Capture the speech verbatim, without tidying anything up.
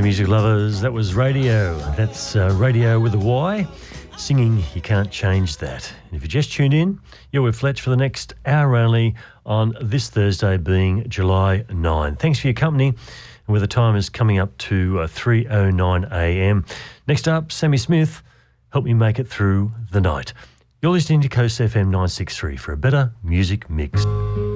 Friday music lovers, that was Radio. That's uh, Radio with a Y. Singing, you can't change that. And if you just tuned in, you're with Fletch for the next hour only on this Thursday being July ninth. Thanks for your company. And where the time is coming up to uh, three oh nine a m. Next up, Sammy Smith, Help Me Make It Through the Night. You're listening to Coast F M nine six three for a better music mix.